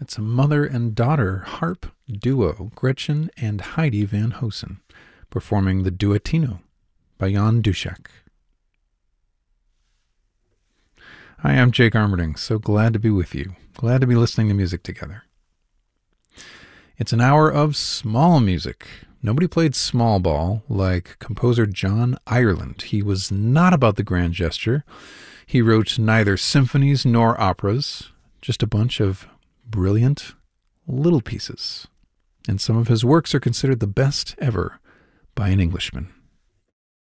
It's a mother and daughter harp duo, Gretchen and Heidi Van Hosen, performing the Duettino by Jan Duszek. Hi, I'm Jake Armerding. So glad to be with you. Glad to be listening to music together. It's an hour of small music. Nobody played small ball like composer John Ireland. He was not about the grand gesture. He wrote neither symphonies nor operas, just a bunch of brilliant little pieces. And some of his works are considered the best ever by an Englishman.